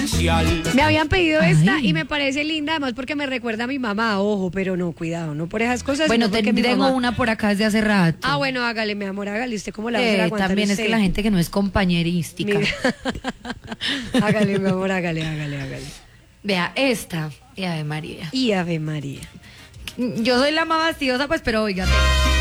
confidencial. Me habían pedido esta y me parece linda, además porque me recuerda a mi mamá, ojo, pero no, cuidado, no por esas cosas. Bueno, sino porque mi tengo mamá... una por acá desde hace rato. Ah, bueno, hágale, mi amor, hágale. ¿Usted cómo la va a hacer aguantar también usted? es que la gente que no es compañerística. Hágale, mi amor, hágale. Vea, esta, y Ave María. Y Ave María. Yo soy la más fastidiosa, pues, pero oígate.